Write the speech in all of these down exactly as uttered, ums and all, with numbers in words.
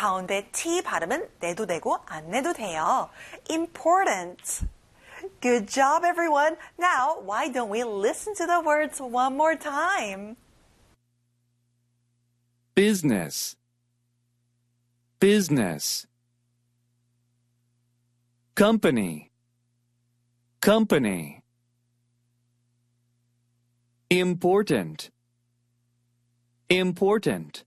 가운데 T 발음은 내도 되고 안 내도 돼요. important. Good job, everyone. Now, why don't we listen to the words one more time? Business. Business. Company. Company. Important. Important.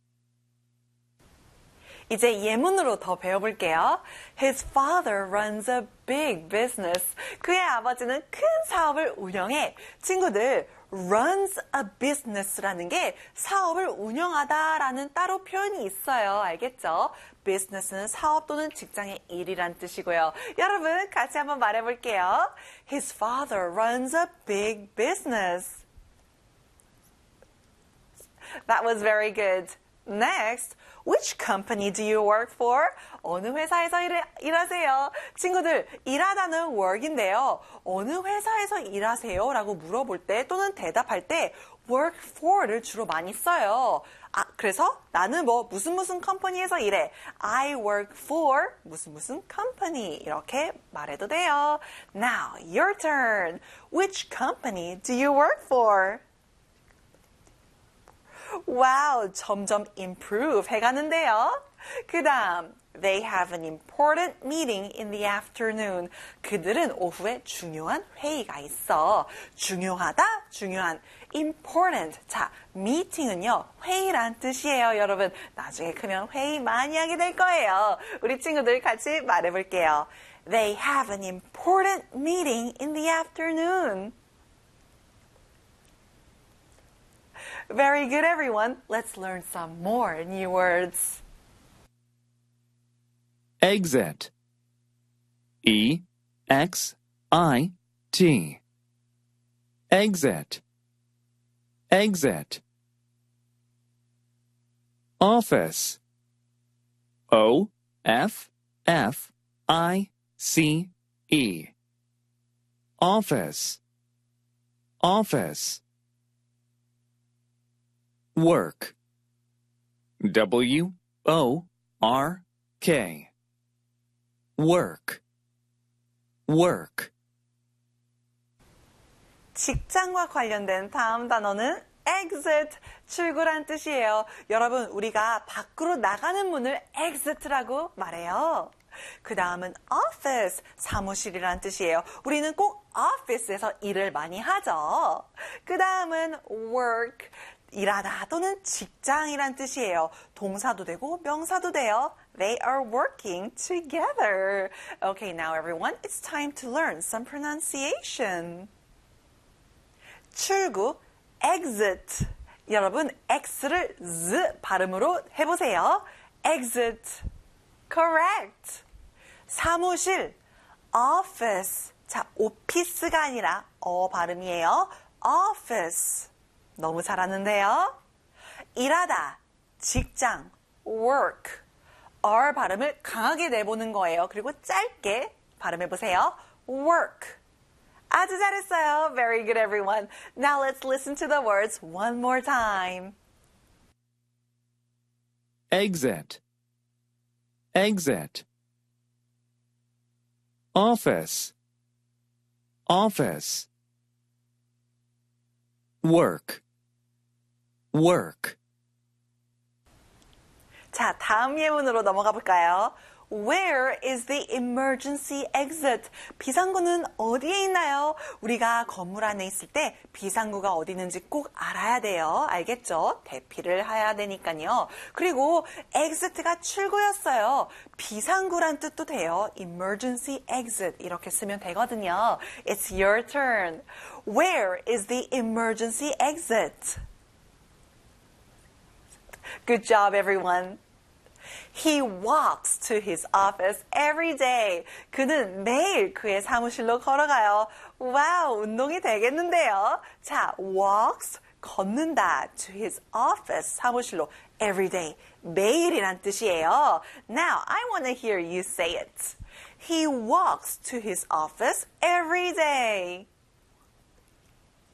이제 예문으로 더 배워볼게요. His father runs a big business. 그의 아버지는 큰 사업을 운영해. 친구들, runs a business라는 게 사업을 운영하다라는 따로 표현이 있어요. 알겠죠? business는 사업 또는 직장의 일이란 뜻이고요. 여러분, 같이 한번 말해볼게요. His father runs a big business. That was very good. Next, which company do you work for? 어느 회사에서 일, 일하세요? 친구들, 일하다는 work인데요. 어느 회사에서 일하세요? 라고 물어볼 때 또는 대답할 때 work for를 주로 많이 써요. 아, 그래서 나는 뭐 무슨 무슨 컴퍼니에서 일해. I work for 무슨 무슨 company 이렇게 말해도 돼요. Now, your turn. Which company do you work for? 와우, 점점 improve 해가는데요. 그 다음, they have an important meeting in the afternoon. 그들은 오후에 중요한 회의가 있어. 중요하다, 중요한, important. 자, meeting은요, 회의란 뜻이에요, 여러분. 나중에 크면 회의 많이 하게 될 거예요. 우리 친구들 같이 말해볼게요. They have an important meeting in the afternoon. Very good, everyone. Let's learn some more new words. Exit. E X I T. Exit. Exit. Office. O F F I C E. Office. Office. Work. W O R K. Work. Work. 직장과 관련된 다음 단어는 exit, 출구란 뜻이에요. 여러분, 우리가 밖으로 나가는 문을 exit라고 말해요. 그 다음은 office, 사무실이란 뜻이에요. 우리는 꼭 office에서 일을 많이 하죠. 그 다음은 work, 일하다 또는 직장이란 뜻이에요. 동사도 되고 명사도 돼요. They are working together. Okay, now everyone, it's time to learn some pronunciation. 출구, exit. 여러분, X를 Z 발음으로 해보세요. exit. correct. 사무실, office. 자, 오피스가 아니라 어 발음이에요. office. 너무 잘하는데요. 일하다, 직장, work. R 발음을 강하게 내보는 거예요. 그리고 짧게 발음해보세요. work. 아주 잘했어요. Very good, everyone. Now let's listen to the words one more time. Exit. Exit. Office. Office. Work. Work. 자, 다음 예문으로 넘어가 볼까요? Where is the emergency exit? 비상구는 어디에 있나요? 우리가 건물 안에 있을 때 비상구가 어디 있는지 꼭 알아야 돼요. 알겠죠? 대피를 해야 되니까요. 그리고 exit가 출구였어요. 비상구란 뜻도 돼요. emergency exit 이렇게 쓰면 되거든요. It's your turn. Where is the emergency exit? Good job, everyone. He walks to his office every day. 그는 매일 그의 사무실로 걸어가요. 와우, 운동이 되겠는데요. 자, walks, 걷는다. To his office, 사무실로. Every day, 매일이란 뜻이에요. Now, I want to hear you say it. He walks to his office every day.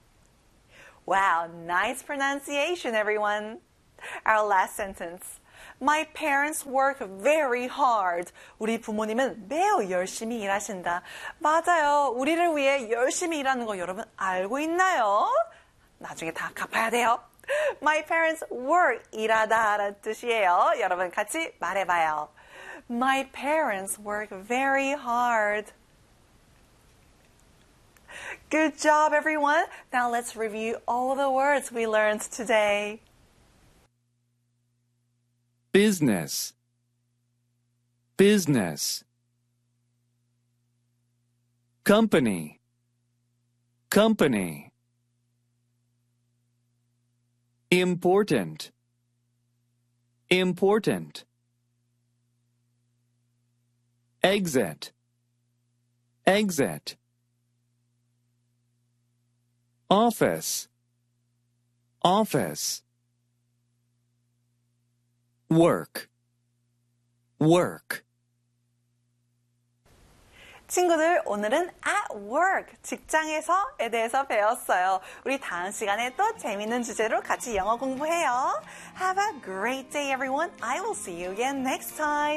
Wow, nice pronunciation, everyone. Our last sentence. My parents work very hard. 우리 부모님은 매우 열심히 일하신다. 맞아요. 우리를 위해 열심히 일하는 거 여러분 알고 있나요? 나중에 다 갚아야 돼요. My parents work 일하다 라는 뜻이에요. 여러분 같이 말해봐요. My parents work very hard. Good job, everyone. Now let's review all the words we learned today. Business. Business. Company. Company. Important. Important. Exit. Exit. Office. Office. Work. Work. 친구들, 오늘은 at work, 직장에서에 대해서 배웠어요. 우리 다음 시간에 또 재밌는 주제로 같이 영어 공부해요. Have a great day, everyone. I will see you again next time.